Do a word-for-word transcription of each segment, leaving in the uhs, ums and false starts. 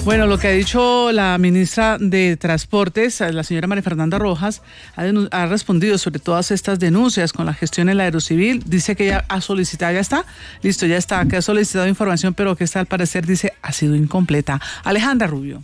Bueno, lo que ha dicho la ministra de Transportes, la señora María Fernanda Rojas, ha, denun- ha respondido sobre todas estas denuncias con la gestión en la Aerocivil. Dice que ya ha solicitado, ya está, listo, ya está, que ha solicitado información, pero que esta al parecer dice ha sido incompleta. Alejandra Rubio.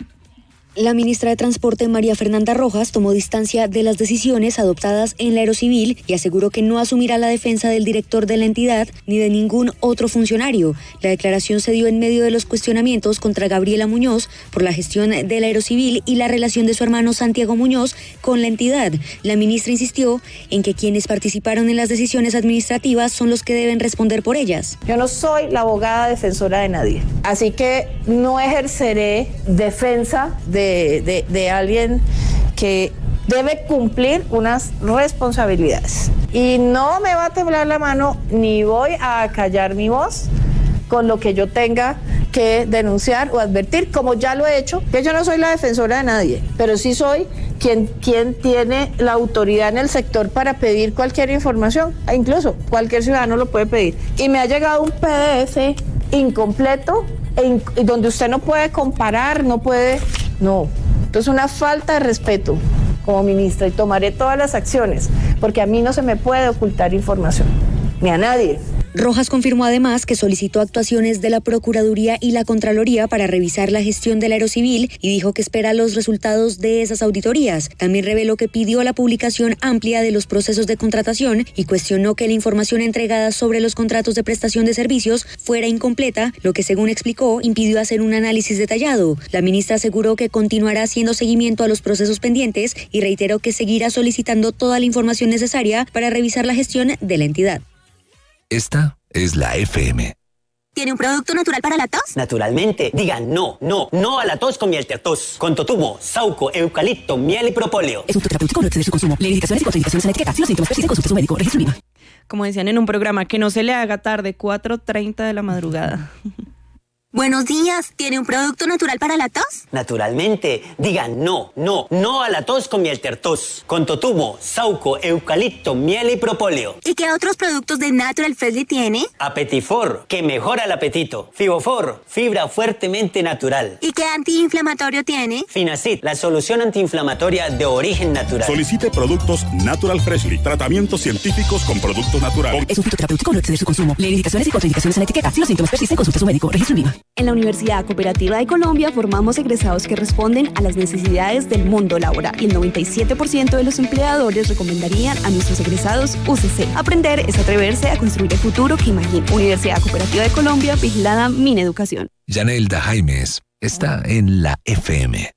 La ministra de Transporte, María Fernanda Rojas, tomó distancia de las decisiones adoptadas en la Aerocivil y aseguró que no asumirá la defensa del director de la entidad ni de ningún otro funcionario. La declaración se dio en medio de los cuestionamientos contra Gabriela Muñoz por la gestión de la Aerocivil y la relación de su hermano Santiago Muñoz con la entidad. La ministra insistió en que quienes participaron en las decisiones administrativas son los que deben responder por ellas. Yo no soy la abogada defensora de nadie, así que no ejerceré defensa de De, de, de alguien que debe cumplir unas responsabilidades. Y no me va a temblar la mano ni voy a callar mi voz con lo que yo tenga que denunciar o advertir, como ya lo he hecho, que yo no soy la defensora de nadie, pero sí soy quien, quien tiene la autoridad en el sector para pedir cualquier información, e incluso cualquier ciudadano lo puede pedir. Y me ha llegado un P D F incompleto e in, donde usted no puede comparar, no puede... No, esto es una falta de respeto como ministra y tomaré todas las acciones porque a mí no se me puede ocultar información, ni a nadie. Rojas confirmó además que solicitó actuaciones de la Procuraduría y la Contraloría para revisar la gestión de la Aerocivil y dijo que espera los resultados de esas auditorías. También reveló que pidió la publicación amplia de los procesos de contratación y cuestionó que la información entregada sobre los contratos de prestación de servicios fuera incompleta, lo que según explicó impidió hacer un análisis detallado. La ministra aseguró que continuará haciendo seguimiento a los procesos pendientes y reiteró que seguirá solicitando toda la información necesaria para revisar la gestión de la entidad. Esta es la F M. ¿Tiene un producto natural para la tos? Naturalmente. Digan no, no, no a la tos con miel tertos. Con totumo, sauco, eucalipto, miel y propóleo. Es un terapéutico, no excede su consumo. Lee indicaciones y contraindicaciones en la etiqueta. Si los síntomas persisten, consulte a su médico. Registro IVA. Como decían en un programa, que no se le haga tarde, cuatro treinta de la madrugada. Buenos días, ¿tiene un producto natural para la tos? Naturalmente. Digan no, no, no a la tos con miel tertos. Con totumo, sauco, eucalipto, miel y propóleo. ¿Y qué otros productos de Natural Freshly tiene? Apetifor, que mejora el apetito. Fibofor, fibra fuertemente natural. ¿Y qué antiinflamatorio tiene? Finacid, la solución antiinflamatoria de origen natural. Solicite productos Natural Freshly. Tratamientos científicos con productos naturales. Es un fitoterapéutico, no excede su consumo. Lee indicaciones y contraindicaciones en la etiqueta. Si los síntomas persisten, consulte a su médico. Registro IVA. En la Universidad Cooperativa de Colombia formamos egresados que responden a las necesidades del mundo laboral y el noventa y siete por ciento de los empleadores recomendarían a nuestros egresados U C C. Aprender es atreverse a construir el futuro que imagina. Universidad Cooperativa de Colombia, vigilada Mineducación. Yanelda Jaimes está en la F M.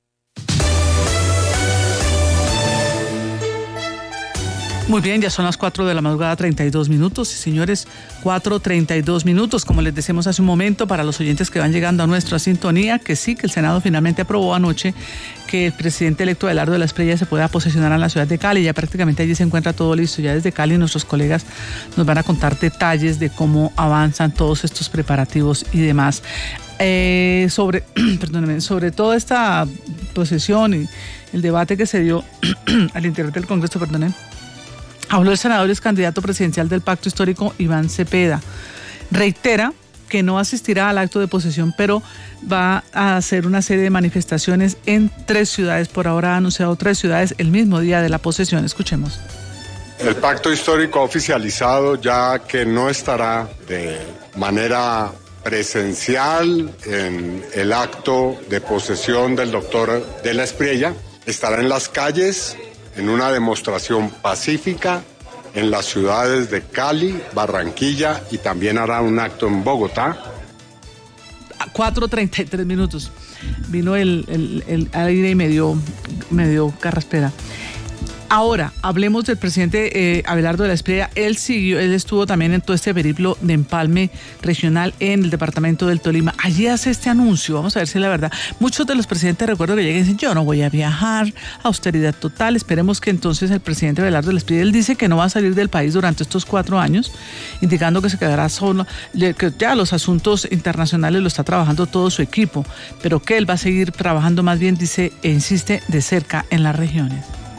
Muy bien, ya son las cuatro de la madrugada, treinta y dos minutos. Y señores, cuatro treinta y dos minutos. Como les decíamos hace un momento, para los oyentes que van llegando a nuestra sintonía, que sí, que el Senado finalmente aprobó anoche que el presidente electo Abelardo de la Espriella se pueda posesionar en la ciudad de Cali. Ya prácticamente allí se encuentra todo listo. Ya desde Cali nuestros colegas nos van a contar detalles de cómo avanzan todos estos preparativos y demás. Eh, sobre, perdónenme, sobre toda esta posesión y el debate que se dio al interior del Congreso, perdónenme. Habló el senador y ex candidato presidencial del Pacto Histórico, Iván Cepeda. Reitera que no asistirá al acto de posesión, pero va a hacer una serie de manifestaciones en tres ciudades. Por ahora ha anunciado tres ciudades el mismo día de la posesión. Escuchemos. El Pacto Histórico ha oficializado ya que no estará de manera presencial en el acto de posesión del doctor de la Espriella. Estará en las calles en una demostración pacífica en las ciudades de Cali, Barranquilla y también hará un acto en Bogotá. cuatro treinta y tres minutos. Vino el, el, el aire y me dio, me dio carraspera. Ahora, hablemos del presidente eh, Abelardo de la Espriella. Él siguió, él estuvo también en todo este periplo de empalme regional en el departamento del Tolima. Allí hace este anuncio, vamos a ver si es la verdad. Muchos de los presidentes, recuerdo que llegan y dicen, yo no voy a viajar, austeridad total. Esperemos que entonces el presidente Abelardo de la Espriella, él dice que no va a salir del país durante estos cuatro años, indicando que se quedará solo, que ya los asuntos internacionales lo está trabajando todo su equipo, pero que él va a seguir trabajando más bien, dice e insiste, de cerca en las regiones.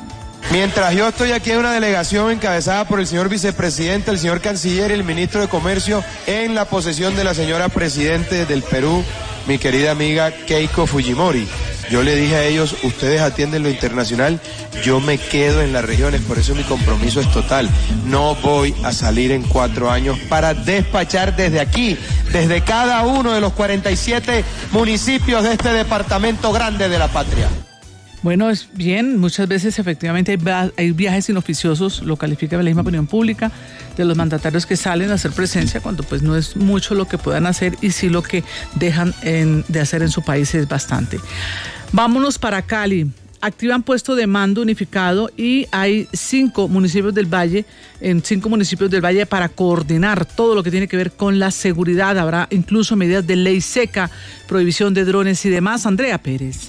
Mientras yo estoy aquí en una delegación encabezada por el señor vicepresidente, el señor canciller y el ministro de Comercio, en la posesión de la señora presidente del Perú, mi querida amiga Keiko Fujimori. Yo le dije a ellos, ustedes atienden lo internacional, yo me quedo en las regiones, por eso mi compromiso es total. No voy a salir en cuatro años para despachar desde aquí, desde cada uno de los cuarenta y siete municipios de este departamento grande de la patria. Bueno, es bien, muchas veces efectivamente hay, va- hay viajes inoficiosos, lo califica la misma opinión pública, de los mandatarios que salen a hacer presencia cuando pues no es mucho lo que puedan hacer y sí lo que dejan en- de hacer en su país es bastante. Vámonos para Cali. Activan puesto de mando unificado y hay cinco municipios del Valle, en cinco municipios del Valle para coordinar todo lo que tiene que ver con la seguridad. Habrá incluso medidas de ley seca, prohibición de drones y demás. Andrea Pérez.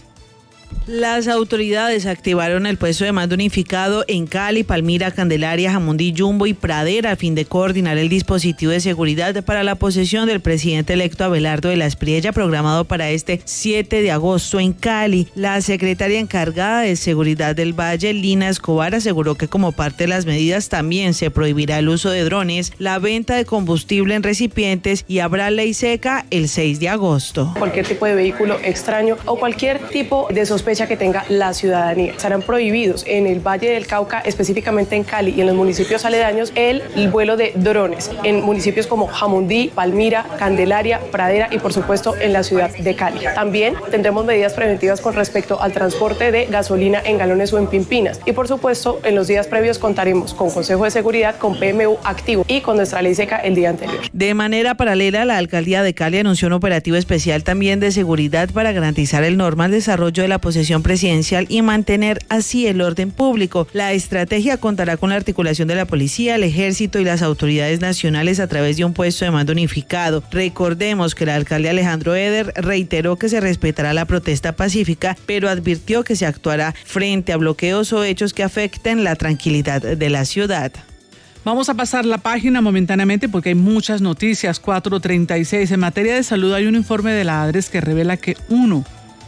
Las autoridades activaron el puesto de mando unificado en Cali, Palmira, Candelaria, Jamundí, Yumbo y Pradera a fin de coordinar el dispositivo de seguridad para la posesión del presidente electo Abelardo de la Espriella, programado para este siete de agosto en Cali. La secretaria encargada de seguridad del Valle, Lina Escobar, aseguró que como parte de las medidas también se prohibirá el uso de drones, la venta de combustible en recipientes y habrá ley seca el seis de agosto. Cualquier tipo de vehículo extraño o cualquier tipo de sospecha que tenga la ciudadanía. Estarán prohibidos en el Valle del Cauca, específicamente en Cali y en los municipios aledaños, el, el vuelo de drones en municipios como Jamundí, Palmira, Candelaria, Pradera y por supuesto en la ciudad de Cali. También tendremos medidas preventivas con respecto al transporte de gasolina en galones o en pimpinas y por supuesto en los días previos contaremos con Consejo de Seguridad, con P M U activo y con nuestra ley seca el día anterior. De manera paralela, la alcaldía de Cali anunció un operativo especial también de seguridad para garantizar el normal desarrollo de la posesión presidencial y mantener así el orden público. La estrategia contará con la articulación de la policía, el ejército y las autoridades nacionales a través de un puesto de mando unificado. Recordemos que el alcalde Alejandro Eder reiteró que se respetará la protesta pacífica, pero advirtió que se actuará frente a bloqueos o hechos que afecten la tranquilidad de la ciudad. Vamos a pasar la página momentáneamente porque hay muchas noticias. cuatro treinta y seis. En materia de salud hay un informe de la ADRES que revela que uno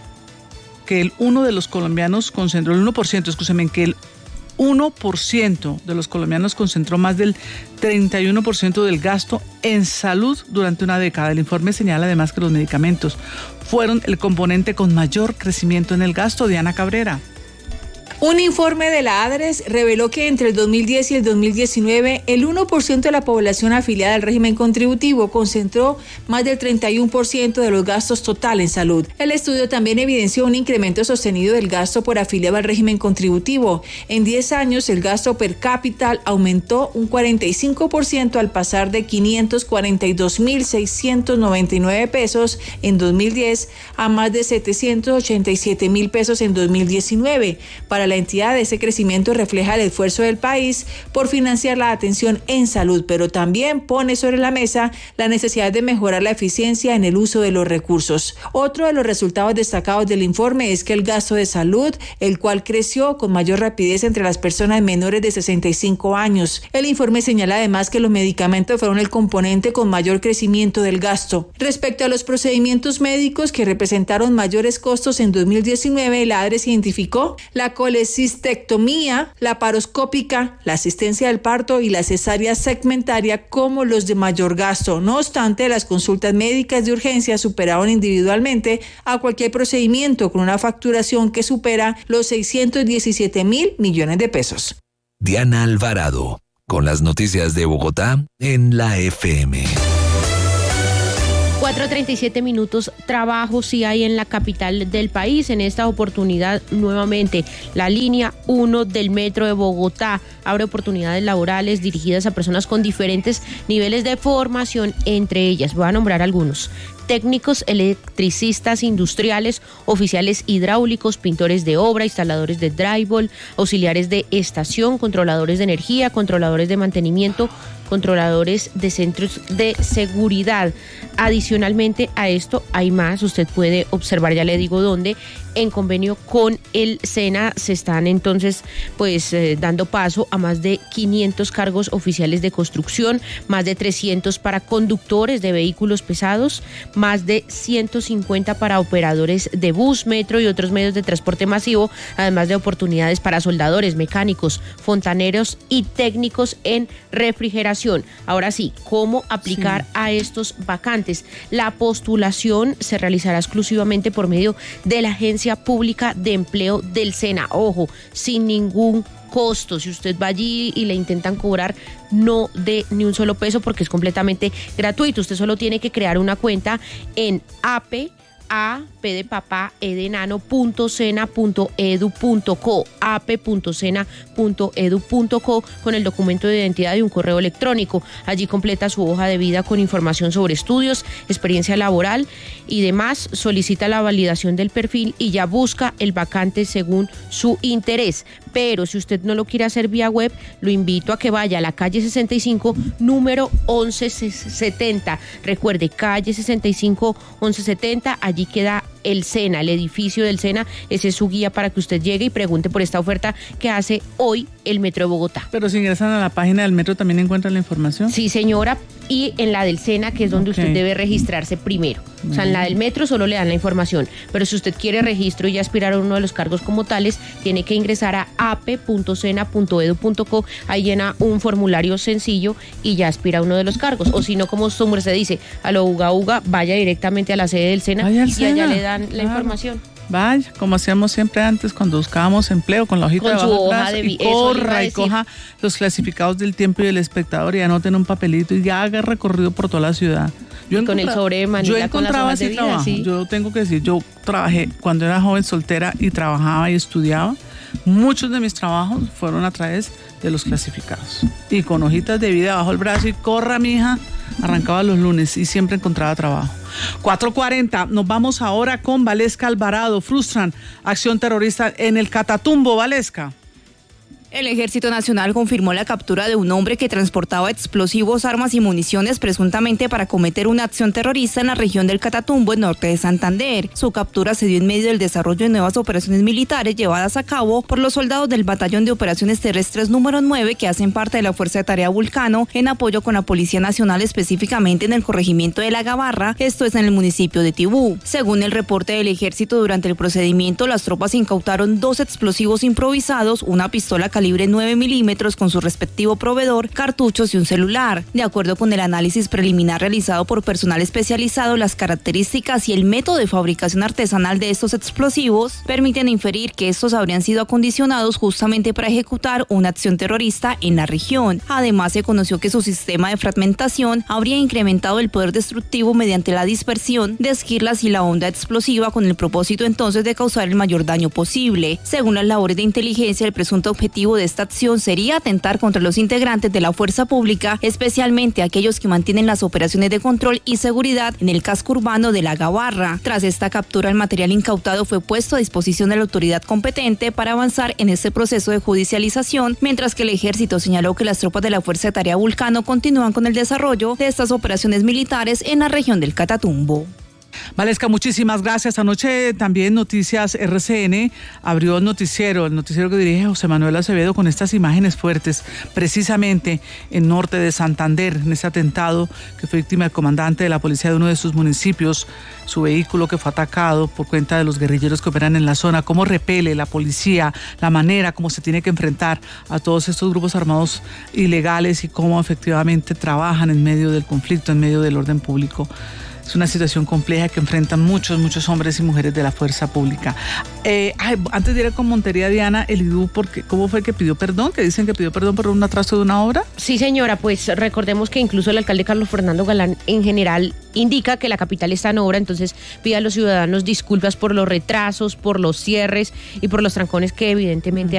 que el uno de los colombianos concentró, el uno por ciento, escúcheme, que el uno por ciento de los colombianos concentró más del treinta y uno por ciento del gasto en salud durante una década. El informe señala además que los medicamentos fueron el componente con mayor crecimiento en el gasto. Diana Cabrera. Un informe de la ADRES reveló que entre el dos mil diez y el dos mil diecinueve, el uno por ciento de la población afiliada al régimen contributivo concentró más del treinta y uno por ciento de los gastos total en salud. El estudio también evidenció un incremento sostenido del gasto por afiliado al régimen contributivo. En diez años, el gasto per cápita aumentó un cuarenta y cinco por ciento al pasar de quinientos cuarenta y dos mil seiscientos noventa y nueve pesos en dos mil diez a más de setecientos ochenta y siete mil pesos en dos mil diecinueve. Para la entidad, ese crecimiento refleja el esfuerzo del país por financiar la atención en salud, pero también pone sobre la mesa la necesidad de mejorar la eficiencia en el uso de los recursos. Otro de los resultados destacados del informe es que el gasto de salud, el cual creció con mayor rapidez entre las personas menores de sesenta y cinco años. El informe señala además que los medicamentos fueron el componente con mayor crecimiento del gasto. Respecto a los procedimientos médicos que representaron mayores costos en dos mil diecinueve, la ADRES identificó la colecistectomía, la paroscópica, la asistencia del parto y la cesárea segmentaria como los de mayor gasto. No obstante, las consultas médicas de urgencia superaron individualmente a cualquier procedimiento con una facturación que supera los seiscientos diecisiete mil millones de pesos. Diana Alvarado, con las noticias de Bogotá en la F M. cuatro treinta y siete minutos, trabajo sí hay en la capital del país. En esta oportunidad, nuevamente, la línea uno del metro de Bogotá abre oportunidades laborales dirigidas a personas con diferentes niveles de formación, entre ellas, voy a nombrar algunos: técnicos electricistas industriales, oficiales hidráulicos, pintores de obra, instaladores de drywall, auxiliares de estación, controladores de energía, controladores de mantenimiento, controladores de centros de seguridad. Adicionalmente a esto hay más, usted puede observar, ya le digo dónde, en convenio con el SENA se están entonces pues eh, dando paso a más de quinientos cargos oficiales de construcción, más de trescientos para conductores de vehículos pesados, más de ciento cincuenta para operadores de bus, metro y otros medios de transporte masivo, además de oportunidades para soldadores, mecánicos, fontaneros y técnicos en refrigeración. Ahora sí, ¿cómo aplicar sí. a estos vacantes? La postulación se realizará exclusivamente por medio de la Agencia Pública de Empleo del SENA. Ojo, sin ningún costo. Si usted va allí y le intentan cobrar, no dé ni un solo peso porque es completamente gratuito. Usted solo tiene que crear una cuenta en A P E, A, P de papá, E de enano, punto sena punto edu punto co, a p e punto sena punto edu punto co, con el documento de identidad y un correo electrónico. Allí completa su hoja de vida con información sobre estudios, experiencia laboral y demás. Solicita la validación del perfil y ya busca el vacante según su interés. Pero si usted no lo quiere hacer vía web, lo invito a que vaya a la calle sesenta y cinco, número once setenta. Recuerde, calle sesenta y cinco, once setenta, allí queda el SENA, el edificio del SENA. Ese es su guía para que usted llegue y pregunte por esta oferta que hace hoy el Metro de Bogotá. Pero si ingresan a la página del Metro, ¿también encuentran la información? Sí, señora, y en la del SENA, que es donde okay. usted debe registrarse primero. O sea, en la del Metro solo le dan la información, pero si usted quiere registro y aspirar a uno de los cargos como tales, tiene que ingresar a a p e punto sena punto edu punto co, ahí llena un formulario sencillo y ya aspira a uno de los cargos. O si no, como su merced dice, a lo uga uga, vaya directamente a la sede del SENA y Sena. allá le dan la claro. información. Vaya, como hacíamos siempre antes cuando buscábamos empleo, con la hojita con de su hoja atrás, de y corra y coja los clasificados del Tiempo y del Espectador y anoten un papelito y ya haga recorrido por toda la ciudad. Yo con el sobre de Manila, yo encontraba ese trabajo, sí. Yo tengo que decir, yo trabajé cuando era joven soltera y trabajaba y estudiaba. Muchos de mis trabajos fueron a través de los clasificados y con hojitas de vida bajo el brazo y corra, mija, arrancaba los lunes y siempre encontraba trabajo. cuatro cuarenta, nos vamos ahora con Valesca Alvarado. Frustran acción terrorista en el Catatumbo. Valesca. El Ejército Nacional confirmó la captura de un hombre que transportaba explosivos, armas y municiones presuntamente para cometer una acción terrorista en la región del Catatumbo, en norte de Santander. Su captura se dio en medio del desarrollo de nuevas operaciones militares llevadas a cabo por los soldados del Batallón de Operaciones Terrestres número nueve, que hacen parte de la Fuerza de Tarea Vulcano, en apoyo con la Policía Nacional, específicamente en el corregimiento de La Gabarra, esto es en el municipio de Tibú. Según el reporte del Ejército, durante el procedimiento, las tropas incautaron dos explosivos improvisados, una pistola calibre nueve milímetros con su respectivo proveedor, cartuchos y un celular. De acuerdo con el análisis preliminar realizado por personal especializado, las características y el método de fabricación artesanal de estos explosivos permiten inferir que estos habrían sido acondicionados justamente para ejecutar una acción terrorista en la región. Además, se conoció que su sistema de fragmentación habría incrementado el poder destructivo mediante la dispersión de esquirlas y la onda explosiva, con el propósito entonces de causar el mayor daño posible. Según las labores de inteligencia, el presunto objetivo de esta acción sería atentar contra los integrantes de la fuerza pública, especialmente aquellos que mantienen las operaciones de control y seguridad en el casco urbano de La Gabarra. Tras esta captura, el material incautado fue puesto a disposición de la autoridad competente para avanzar en este proceso de judicialización, mientras que el Ejército señaló que las tropas de la Fuerza de Tarea Vulcano continúan con el desarrollo de estas operaciones militares en la región del Catatumbo. Valesca, muchísimas gracias. Anoche también Noticias R C N abrió el noticiero, el noticiero que dirige José Manuel Acevedo, con estas imágenes fuertes, precisamente en norte de Santander, en ese atentado que fue víctima el comandante de la policía de uno de sus municipios, su vehículo que fue atacado por cuenta de los guerrilleros que operan en la zona, cómo repele la policía, la manera como se tiene que enfrentar a todos estos grupos armados ilegales y cómo efectivamente trabajan en medio del conflicto, en medio del orden público. Es una situación compleja que enfrentan muchos, muchos hombres y mujeres de la fuerza pública. Eh, ay, antes de ir con Montería, Diana, el I D U, porque, ¿cómo fue que pidió perdón? ¿Que dicen que pidió perdón por un atraso de una obra? Sí, señora, pues recordemos que incluso el alcalde Carlos Fernando Galán en general indica que la capital está en obra, entonces pide a los ciudadanos disculpas por los retrasos, por los cierres y por los trancones que evidentemente